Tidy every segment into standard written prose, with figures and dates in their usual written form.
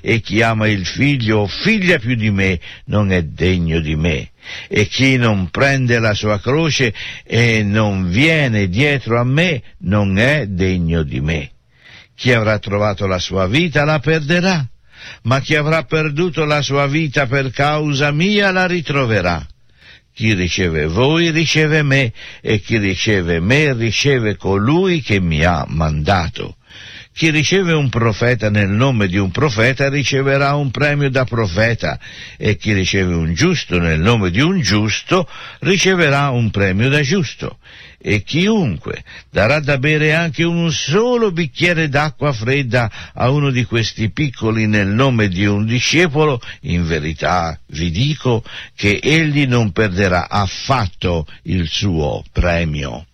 e chi ama il figlio o figlia più di me non è degno di me. E chi non prende la sua croce e non viene dietro a me non è degno di me. Chi avrà trovato la sua vita la perderà, ma chi avrà perduto la sua vita per causa mia la ritroverà. Chi riceve voi riceve me, e chi riceve me riceve colui che mi ha mandato. Chi riceve un profeta nel nome di un profeta riceverà un premio da profeta, e chi riceve un giusto nel nome di un giusto riceverà un premio da giusto. E chiunque darà da bere anche un solo bicchiere d'acqua fredda a uno di questi piccoli nel nome di un discepolo, in verità vi dico che egli non perderà affatto il suo premio.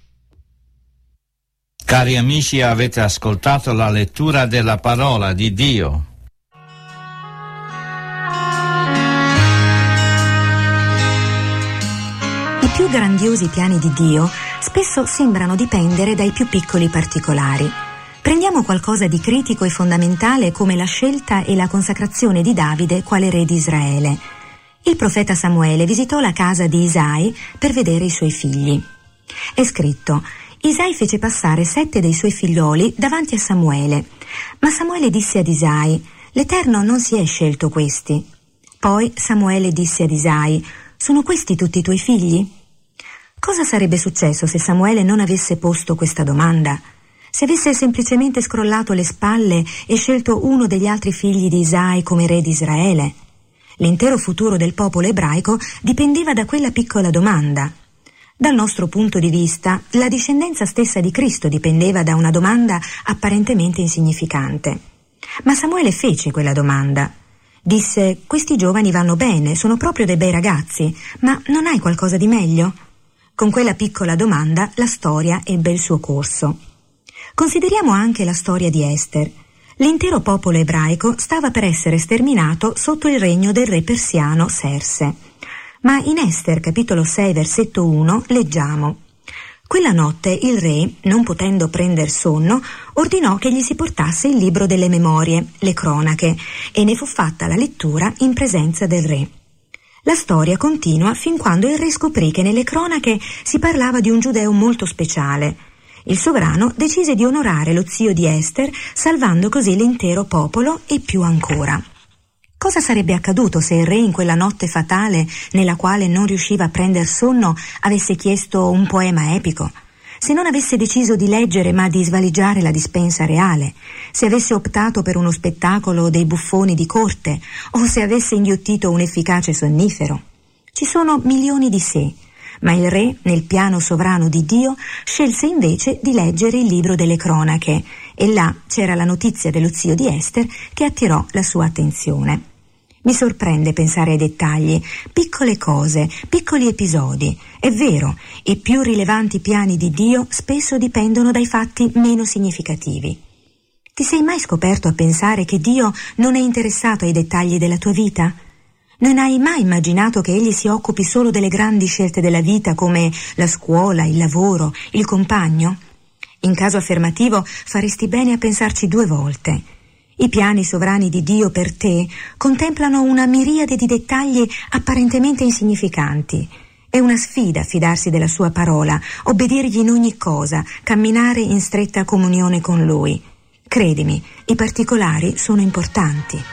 Cari amici, avete ascoltato la lettura della parola di Dio. I più grandiosi piani di Dio spesso sembrano dipendere dai più piccoli particolari. Prendiamo qualcosa di critico e fondamentale come la scelta e la consacrazione di Davide quale re di Israele. Il profeta Samuele visitò la casa di Isai per vedere i suoi figli. È scritto: Isai fece passare 7 dei suoi figlioli davanti a Samuele, ma Samuele disse ad Isai: l'Eterno non si è scelto questi. Poi Samuele disse ad Isai: sono questi tutti i tuoi figli? Cosa sarebbe successo se Samuele non avesse posto questa domanda? Se avesse semplicemente scrollato le spalle e scelto uno degli altri figli di Isai come re di Israele? L'intero futuro del popolo ebraico dipendeva da quella piccola domanda. Dal nostro punto di vista, la discendenza stessa di Cristo dipendeva da una domanda apparentemente insignificante. Ma Samuele fece quella domanda. Disse: questi giovani vanno bene, sono proprio dei bei ragazzi, ma non hai qualcosa di meglio? Con quella piccola domanda la storia ebbe il suo corso. Consideriamo anche la storia di Ester. L'intero popolo ebraico stava per essere sterminato sotto il regno del re persiano Serse. Ma in Ester, capitolo 6, versetto 1, leggiamo: quella notte il re, non potendo prender sonno, ordinò che gli si portasse il libro delle memorie, le cronache, e ne fu fatta la lettura in presenza del re. La storia continua fin quando il re scoprì che nelle cronache si parlava di un giudeo molto speciale. Il sovrano decise di onorare lo zio di Ester, salvando così l'intero popolo e più ancora. Cosa sarebbe accaduto se il re in quella notte fatale, nella quale non riusciva a prender sonno, avesse chiesto un poema epico? Se non avesse deciso di leggere ma di svaligiare la dispensa reale? Se avesse optato per uno spettacolo dei buffoni di corte? O se avesse inghiottito un efficace sonnifero? Ci sono milioni di se, ma il re, nel piano sovrano di Dio, scelse invece di leggere il libro delle cronache, e là c'era la notizia dello zio di Ester che attirò la sua attenzione. Mi sorprende pensare ai dettagli, piccole cose, piccoli episodi. È vero, i più rilevanti piani di Dio spesso dipendono dai fatti meno significativi. Ti sei mai scoperto a pensare che Dio non è interessato ai dettagli della tua vita? Non hai mai immaginato che Egli si occupi solo delle grandi scelte della vita come la scuola, il lavoro, il compagno? In caso affermativo faresti bene a pensarci 2 volte. I piani sovrani di Dio per te contemplano una miriade di dettagli apparentemente insignificanti. È una sfida fidarsi della sua parola, obbedirgli in ogni cosa, camminare in stretta comunione con Lui. Credimi, i particolari sono importanti.